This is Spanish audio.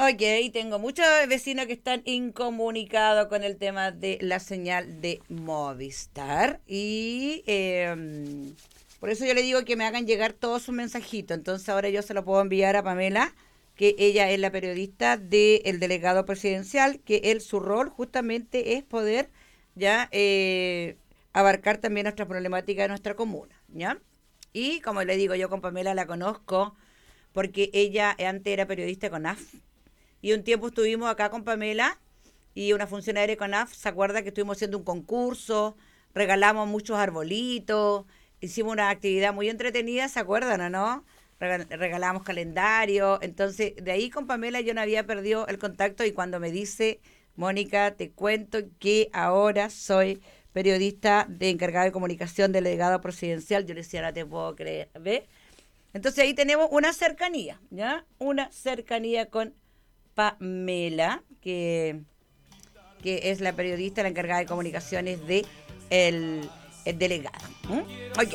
Ok, tengo muchos vecinos que están incomunicados con el tema de la señal de Movistar y por eso yo le digo que me hagan llegar todos sus mensajitos. Entonces ahora yo se lo puedo enviar a Pamela, que ella es la periodista del delegado presidencial, que él su rol justamente es poder ya abarcar también nuestra problemática de nuestra comuna, ¿ya? Y como le digo, yo con Pamela la conozco porque ella antes era periodista con AF y un tiempo estuvimos acá con Pamela y una funcionaria de CONAF, ¿se acuerda que estuvimos haciendo un concurso? Regalamos muchos arbolitos, hicimos una actividad muy entretenida, ¿se acuerdan o no? Regalamos calendario, entonces de ahí con Pamela yo no había perdido el contacto y cuando me dice, Mónica, te cuento que ahora soy periodista de encargada de comunicación del delegado presidencial, yo le decía, no te puedo creer, ¿ves? Entonces ahí tenemos una cercanía, ¿ya? Una cercanía con Pamela, que es la periodista, la encargada de comunicaciones de el delegado. ¿Mm? Ok,